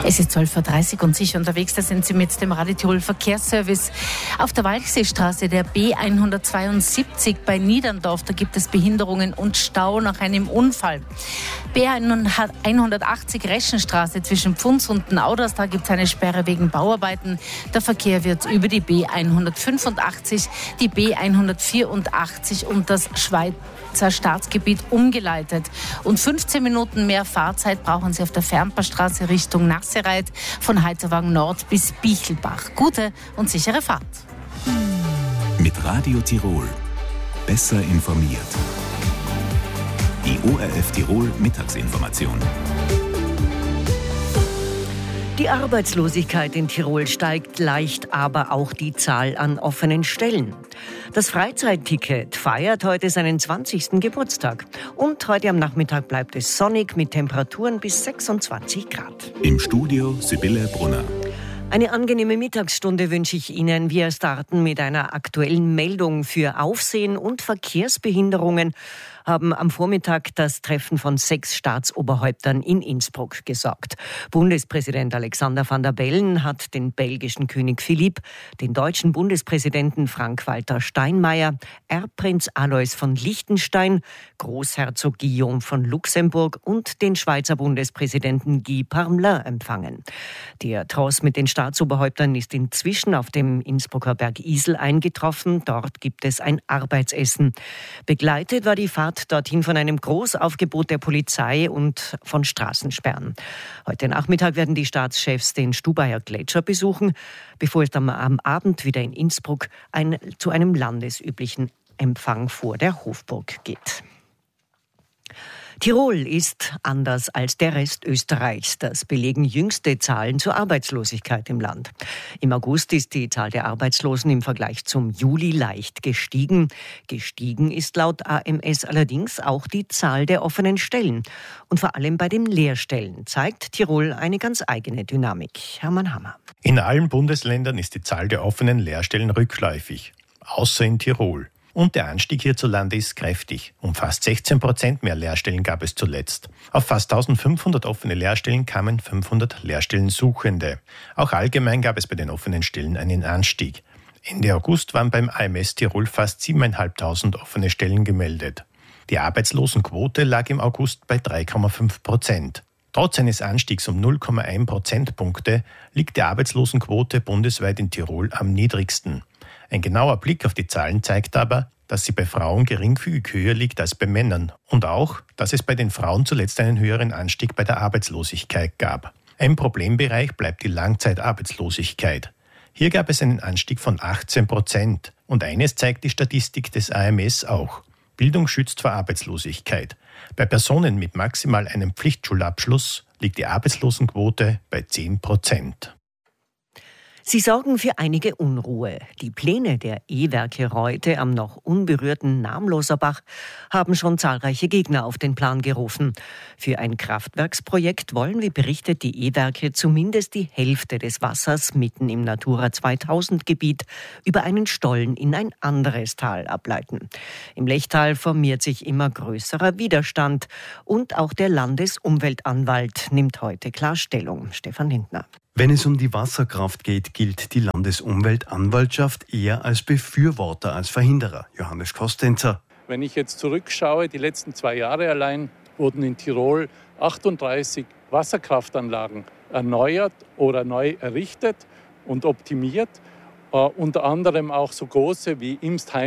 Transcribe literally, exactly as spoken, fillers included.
Es ist zwölf Uhr dreißig und sicher unterwegs, da sind Sie mit dem Radio Tirol Verkehrsservice. Auf der Walchseestraße, der B hundertzweiundsiebzig bei Niederndorf, da gibt es Behinderungen und Stau nach einem Unfall. B hundertachtzig Reschenstraße zwischen Pfunds und Nauders, da gibt es eine Sperre wegen Bauarbeiten. Der Verkehr wird über die B hundertfünfundachtzig, die B hundertvierundachtzig und das Schweizer Staatsgebiet umgeleitet. Und fünfzehn Minuten mehr Fahrzeit brauchen Sie auf der Fernpaarstraße Richtung Nassereit von Heiterwagen Nord bis Bichelbach. Gute und sichere Fahrt. Mit Radio Tirol. Besser informiert. Die O R F Tirol Mittagsinformation. Die Arbeitslosigkeit in Tirol steigt leicht, aber auch die Zahl an offenen Stellen. Das Freizeitticket feiert heute seinen zwanzigsten Geburtstag. Und heute am Nachmittag bleibt es sonnig mit Temperaturen bis sechsundzwanzig Grad. Im Studio Sibylle Brunner. Eine angenehme Mittagsstunde wünsche ich Ihnen. Wir starten mit einer aktuellen Meldung. Für Aufsehen und Verkehrsbehinderungen haben am Vormittag das Treffen von sechs Staatsoberhäuptern in Innsbruck gesorgt. Bundespräsident Alexander Van der Bellen hat den belgischen König Philipp, den deutschen Bundespräsidenten Frank-Walter Steinmeier, Erbprinz Alois von Liechtenstein, Großherzog Guillaume von Luxemburg und den Schweizer Bundespräsidenten Guy Parmelin empfangen. Der Tross mit den Staatsoberhäuptern ist inzwischen auf dem Innsbrucker Berg Isel eingetroffen. Dort gibt es ein Arbeitsessen. Begleitet war die Fahrt dorthin von einem Großaufgebot der Polizei und von Straßensperren. Heute Nachmittag werden die Staatschefs den Stubaier Gletscher besuchen, bevor es dann am Abend wieder in Innsbruck ein, zu einem landesüblichen Empfang vor der Hofburg geht. Tirol ist anders als der Rest Österreichs. Das belegen jüngste Zahlen zur Arbeitslosigkeit im Land. Im August ist die Zahl der Arbeitslosen im Vergleich zum Juli leicht gestiegen. Gestiegen ist laut A M S allerdings auch die Zahl der offenen Stellen. Und vor allem bei den Lehrstellen zeigt Tirol eine ganz eigene Dynamik. Hermann Hammer. In allen Bundesländern ist die Zahl der offenen Lehrstellen rückläufig, außer in Tirol. Und der Anstieg hierzulande ist kräftig. Um fast sechzehn Prozent mehr Lehrstellen gab es zuletzt. Auf fast eintausendfünfhundert offene Lehrstellen kamen fünfhundert Lehrstellensuchende. Auch allgemein gab es bei den offenen Stellen einen Anstieg. Ende August waren beim A M S Tirol fast siebentausendfünfhundert offene Stellen gemeldet. Die Arbeitslosenquote lag im August bei drei Komma fünf Prozent. Trotz eines Anstiegs um null Komma eins Prozentpunkte liegt die Arbeitslosenquote bundesweit in Tirol am niedrigsten. Ein genauer Blick auf die Zahlen zeigt aber, dass sie bei Frauen geringfügig höher liegt als bei Männern und auch, dass es bei den Frauen zuletzt einen höheren Anstieg bei der Arbeitslosigkeit gab. Ein Problembereich bleibt die Langzeitarbeitslosigkeit. Hier gab es einen Anstieg von achtzehn Prozent und eines zeigt die Statistik des A M S auch. Bildung schützt vor Arbeitslosigkeit. Bei Personen mit maximal einem Pflichtschulabschluss liegt die Arbeitslosenquote bei zehn Prozent. Sie sorgen für einige Unruhe. Die Pläne der E-Werke Reute am noch unberührten Namloserbach haben schon zahlreiche Gegner auf den Plan gerufen. Für ein Kraftwerksprojekt wollen, wie berichtet, die E-Werke zumindest die Hälfte des Wassers mitten im Natura zweitausend Gebiet über einen Stollen in ein anderes Tal ableiten. Im Lechtal formiert sich immer größerer Widerstand und auch der Landesumweltanwalt nimmt heute klar Stellung. Stefan Lindner. Wenn es um die Wasserkraft geht, gilt die Landesumweltanwaltschaft eher als Befürworter als Verhinderer. Johannes Kostenzer. Wenn ich jetzt zurückschaue, die letzten zwei Jahre allein wurden in Tirol achtunddreißig Wasserkraftanlagen erneuert oder neu errichtet und optimiert. Uh, unter anderem auch so große wie Imstheim